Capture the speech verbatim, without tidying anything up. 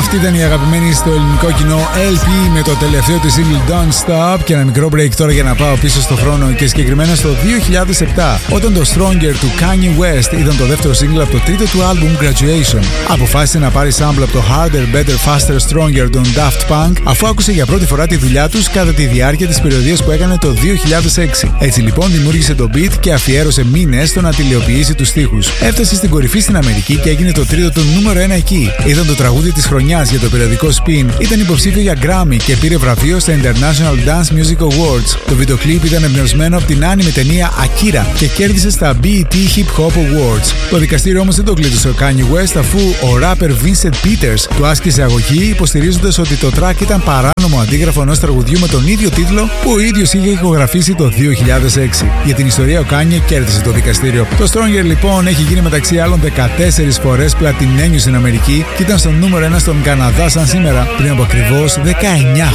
Αυτή ήταν η αγαπημένη στο ελληνικό κοινό ελ πι με το τελευταίο του single Don't Stop. Και ένα μικρό break τώρα για να πάω πίσω στο χρόνο και συγκεκριμένα στο δύο χιλιάδες επτά, όταν το Stronger του Kanye West ήταν το δεύτερο single από το τρίτο του album Graduation. Αποφάσισε να πάρει sample από το Harder, Better, Faster, Stronger των Daft Punk, αφού άκουσε για πρώτη φορά τη δουλειά τους κατά τη διάρκεια της περιοδίας που έκανε το δύο χιλιάδες έξι. Έτσι λοιπόν δημιούργησε το beat και αφιέρωσε μήνες στο να τηλεοποιήσει τους στίχους. Έφτασε στην κορυφή στην Αμερική και έγινε το τρίτο του νούμερο ένα εκεί. Ήταν το τραγούδι της χρονιάς για το περιοδικό Spin, ήταν υποψήφιο για Grammy και πήρε βραβείο στα International Dance Music Awards. Το βίντεο κλιπ ήταν εμπνευσμένο από την άνιμη ταινία Akira και κέρδισε στα μπι ι τι Hip Hop Awards. Το δικαστήριο όμως δεν το κλείδωσε ο Kanye West, αφού ο rapper Vincent Peters του άσκησε αγωγή, υποστηρίζοντας ότι το track ήταν παράνομο αντίγραφο ενός τραγουδιού με τον ίδιο τίτλο που ο ίδιος είχε ηχογραφήσει το δύο χιλιάδες έξι. Για την ιστορία ο Kanye κέρδισε το δικαστήριο. Το Stronger λοιπόν έχει γίνει μεταξύ άλλων δεκατέσσερις φορές πλατινένιο στην Αμερική και ήταν στο νούμερο ένα στον Καναδά σαν σήμερα πριν από ακριβώς δεκαεννιά